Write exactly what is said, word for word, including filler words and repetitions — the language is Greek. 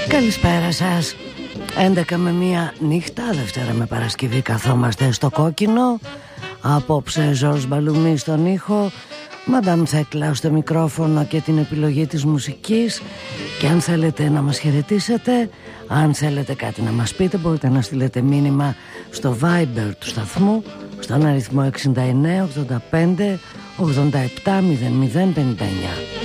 Καλησπέρα σας. έντεκα με μία νύχτα, Δευτέρα με Παρασκευή, καθόμαστε στο κόκκινο. Απόψε Ζορζ Μπαλουμί στον ήχο, Μαντάμ Θέκλα στο μικρόφωνο και την επιλογή της μουσικής. Και αν θέλετε να μας χαιρετήσετε, αν θέλετε κάτι να μας πείτε, μπορείτε να στείλετε μήνυμα στο Viber του σταθμού στον αριθμό εξήντα εννέα ογδόντα πέντε ογδόντα επτά μηδέν μηδέν πενήντα εννιά.